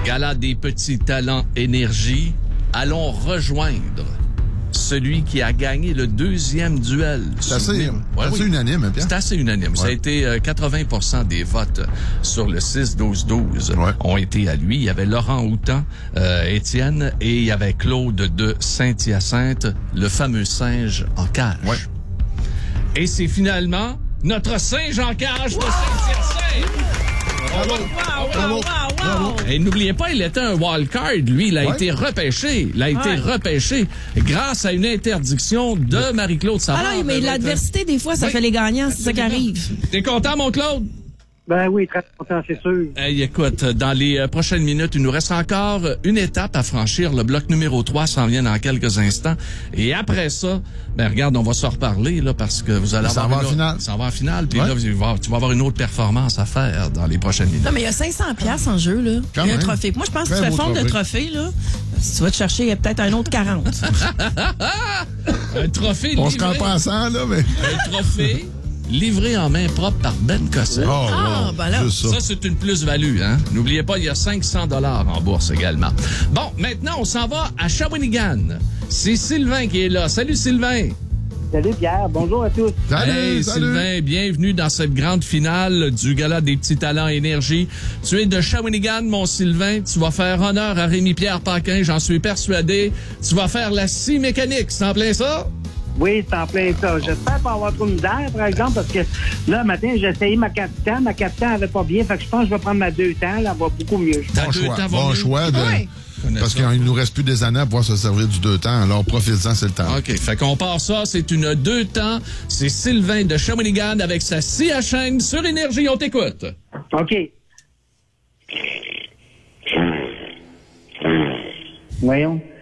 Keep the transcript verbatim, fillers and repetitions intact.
Gala des petits talents énergie. Allons rejoindre celui qui a gagné le deuxième duel. C'est assez, ouais, assez oui. unanime, hein, Pierre? C'est assez unanime. Ouais. Ça a été euh, quatre-vingts pour cent des votes sur le six douze douze ouais. ont été à lui. Il y avait Laurent Houtan, euh, Étienne, et il y avait Claude de Saint-Hyacinthe, le fameux singe en cage. Ouais. Et c'est finalement notre singe en cage wow! de Saint-Hyacinthe. Bravo, wow, bravo, wow, wow, wow. Et n'oubliez pas, il était un wild card. Lui, il a ouais. été repêché. Il a été ouais. repêché grâce à une interdiction de Marie-Claude Savard. Alors, mais l'adversité, des fois, ça oui. fait les gagnants. C'est ça qui arrive. T'es content, mon Claude? Ben oui, très content, c'est sûr. Hey, écoute, dans les euh, prochaines minutes, il nous reste encore une étape à franchir. Le bloc numéro trois s'en vient dans quelques instants. Et après ça, ben regarde, on va se reparler, là, parce que vous allez ça avoir... Ça va en finale. Ça va en finale. Puis ouais. là, tu vas, tu vas avoir une autre performance à faire dans les prochaines minutes. Non, mais il y a cinq cents piastres en jeu, là. Quand il y a un trophée. Moi, je pense que si tu fais fondre le trophée, là, si tu vas te chercher, il y a peut-être un autre quarante. Un trophée On livré. se rend pas à cent, là, mais... Un trophée... livré en main propre par Ben Cossette. Oh, ah, wow. ben là. Ça, ça c'est une plus-value, hein. N'oubliez pas, il y a cinq cents dollars en bourse également. Bon, maintenant, on s'en va à Shawinigan. C'est Sylvain qui est là. Salut, Sylvain. Salut, Pierre. Bonjour à tous. Salut, hey, salut. Sylvain, bienvenue dans cette grande finale du Gala des petits talents énergie. Tu es de Shawinigan, mon Sylvain. Tu vas faire honneur à Rémi-Pierre Paquin, j'en suis persuadé. Tu vas faire la scie mécanique, c'est en plein ça? Oui, c'est en plein ça. J'espère pas avoir trop de misère, par exemple, parce que là, matin, j'ai essayé ma capitaine. Ma capitaine avait pas bien, fait que je pense que je vais prendre ma deux temps. Là, elle va beaucoup mieux. Bon choix. Bon choix. De... Oui. Parce qu'il ne nous reste plus des années à pouvoir se servir du deux temps. Alors, profitez-en, c'est le temps. OK. Fait qu'on part ça. C'est une deux temps. C'est Sylvain de Shawinigan avec sa scie à chaîne sur Énergie. On t'écoute. OK. Voyons.